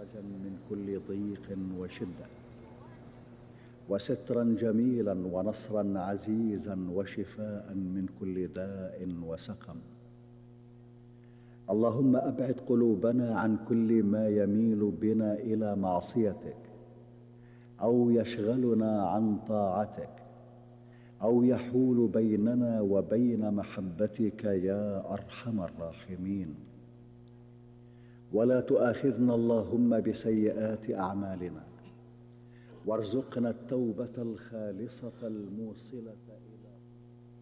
مخرجا من كل ضيق وشدة، وسترا جميلا ونصرا عزيزا وشفاء من كل داء وسقم. اللهم أبعد قلوبنا عن كل ما يميل بنا إلى معصيتك أو يشغلنا عن طاعتك أو يحول بيننا وبين محبتك يا أرحم الراحمين. ولا تؤاخذنا اللهم بسيئات أعمالنا، وارزقنا التوبة الخالصة الموصلة